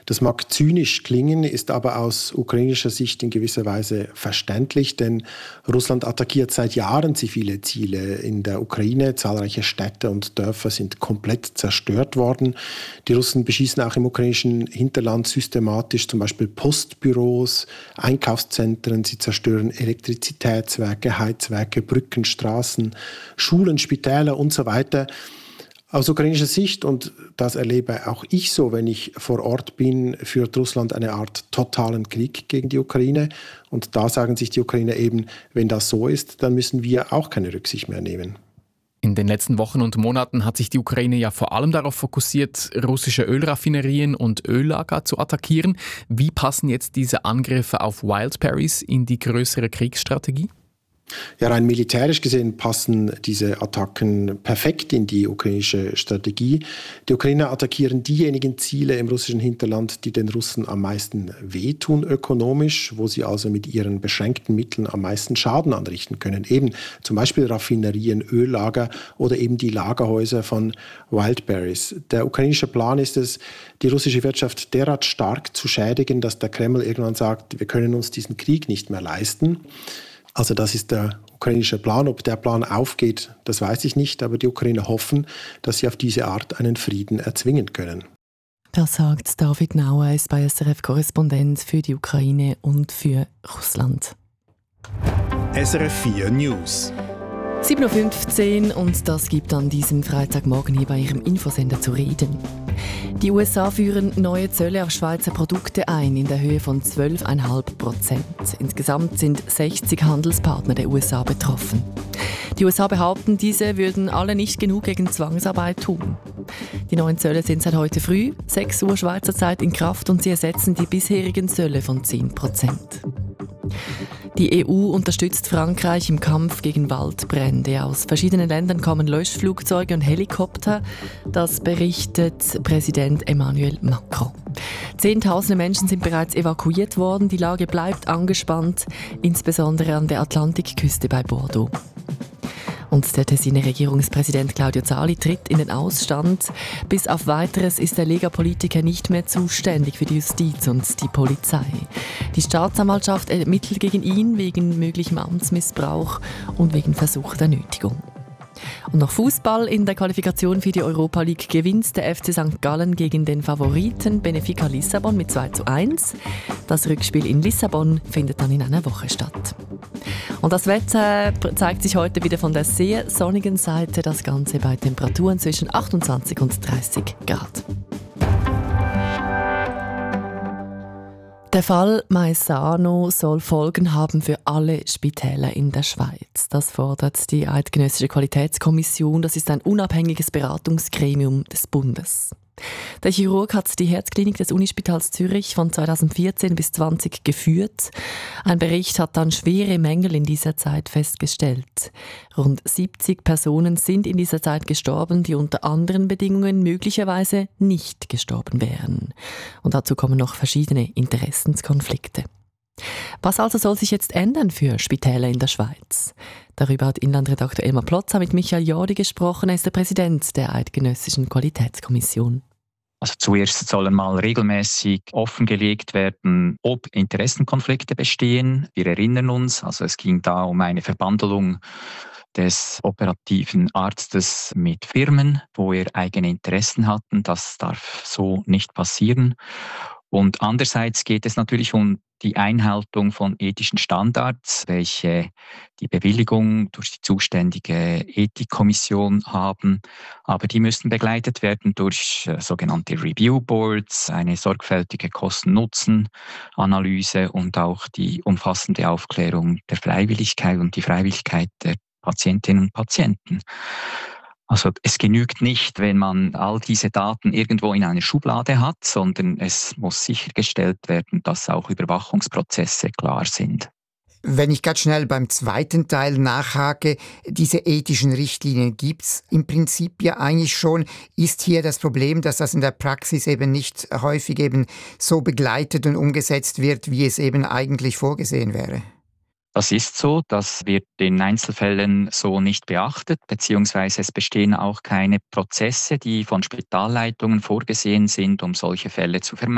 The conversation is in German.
Das mag zynisch klingen, ist aber aus ukrainischer Sicht in gewisser Weise verständlich, denn Russland attackiert seit Jahren zivile Ziele in der Ukraine. Zahlreiche Städte und Dörfer sind komplett zerstört worden. Die Russen beschießen auch im ukrainischen Hinterland systematisch zum Beispiel Postbüros, Einkaufszentren. Sie zerstören Elektrizitätswerke, Heizwerke, Brücken, Straßen, Schulen, Spitäler und so weiter. Aus ukrainischer Sicht, und das erlebe auch ich so, wenn ich vor Ort bin, führt Russland eine Art totalen Krieg gegen die Ukraine. Und da sagen sich die Ukrainer eben, wenn das so ist, dann müssen wir auch keine Rücksicht mehr nehmen. In den letzten Wochen und Monaten hat sich die Ukraine ja vor allem darauf fokussiert, russische Ölraffinerien und Öllager zu attackieren. Wie passen jetzt diese Angriffe auf Wildberries in die größere Kriegsstrategie? Ja, rein militärisch gesehen passen diese Attacken perfekt in die ukrainische Strategie. Die Ukrainer attackieren diejenigen Ziele im russischen Hinterland, die den Russen am meisten wehtun ökonomisch, wo sie also mit ihren beschränkten Mitteln am meisten Schaden anrichten können. Eben zum Beispiel Raffinerien, Öllager oder eben die Lagerhäuser von Wildberries. Der ukrainische Plan ist es, die russische Wirtschaft derart stark zu schädigen, dass der Kreml irgendwann sagt, wir können uns diesen Krieg nicht mehr leisten. Also das ist der ukrainische Plan. Ob der Plan aufgeht, das weiß ich nicht. Aber die Ukrainer hoffen, dass sie auf diese Art einen Frieden erzwingen können. Das sagt David Nauer, ist bei SRF-Korrespondent für die Ukraine und für Russland. SRF 4 News. 7.15 Uhr und das gibt an diesem Freitagmorgen hier bei Ihrem Infosender zu reden. Die USA führen neue Zölle auf Schweizer Produkte ein in der Höhe von 12,5%. Insgesamt sind 60 Handelspartner der USA betroffen. Die USA behaupten, diese würden alle nicht genug gegen Zwangsarbeit tun. Die neuen Zölle sind seit heute früh, 6 Uhr Schweizer Zeit, in Kraft und sie ersetzen die bisherigen Zölle von 10%. Die EU unterstützt Frankreich im Kampf gegen Waldbrände. Aus verschiedenen Ländern kommen Löschflugzeuge und Helikopter. Das berichtet Präsident Emmanuel Macron. Zehntausende Menschen sind bereits evakuiert worden. Die Lage bleibt angespannt, insbesondere an der Atlantikküste bei Bordeaux. Und der Tessiner Regierungspräsident Claudio Zali tritt in den Ausstand. Bis auf Weiteres ist der Lega-Politiker nicht mehr zuständig für die Justiz und die Polizei. Die Staatsanwaltschaft ermittelt gegen ihn wegen möglichem Amtsmissbrauch und wegen versuchter Nötigung. Und noch Fußball. In der Qualifikation für die Europa League gewinnt der FC St. Gallen gegen den Favoriten Benfica Lissabon mit 2:1. Das Rückspiel in Lissabon findet dann in einer Woche statt. Und das Wetter zeigt sich heute wieder von der sehr sonnigen Seite. Das Ganze bei Temperaturen zwischen 28 und 30 Grad. Der Fall Maisano soll Folgen haben für alle Spitäler in der Schweiz. Das fordert die Eidgenössische Qualitätskommission. Das ist ein unabhängiges Beratungsgremium des Bundes. Der Chirurg hat die Herzklinik des Unispitals Zürich von 2014 bis 2020 geführt. Ein Bericht hat dann schwere Mängel in dieser Zeit festgestellt. Rund 70 Personen sind in dieser Zeit gestorben, die unter anderen Bedingungen möglicherweise nicht gestorben wären. Und dazu kommen noch verschiedene Interessenskonflikte. Was also soll sich jetzt ändern für Spitäler in der Schweiz? Darüber hat Inlandredakteur Elmar Plotza mit Michael Jordi gesprochen. Er ist der Präsident der Eidgenössischen Qualitätskommission. Also zuerst sollen mal regelmäßig offengelegt werden, ob Interessenkonflikte bestehen. Wir erinnern uns, also es ging da um eine Verbandelung des operativen Arztes mit Firmen, wo er eigene Interessen hatten. Das darf so nicht passieren. Und andererseits geht es natürlich um die Einhaltung von ethischen Standards, welche die Bewilligung durch die zuständige Ethikkommission haben. Aber die müssen begleitet werden durch sogenannte Review Boards, eine sorgfältige Kosten-Nutzen-Analyse und auch die umfassende Aufklärung der Freiwilligkeit und die Freiwilligkeit der Patientinnen und Patienten. Also es genügt nicht, wenn man all diese Daten irgendwo in einer Schublade hat, sondern es muss sichergestellt werden, dass auch Überwachungsprozesse klar sind. Wenn ich ganz schnell beim zweiten Teil nachhake, diese ethischen Richtlinien gibt's im Prinzip ja eigentlich schon. Ist hier das Problem, dass das in der Praxis eben nicht häufig eben so begleitet und umgesetzt wird, wie es eben eigentlich vorgesehen wäre? Das ist so, das wird in Einzelfällen so nicht beachtet, beziehungsweise es bestehen auch keine Prozesse, die von Spitalleitungen vorgesehen sind, um solche Fälle zu vermeiden.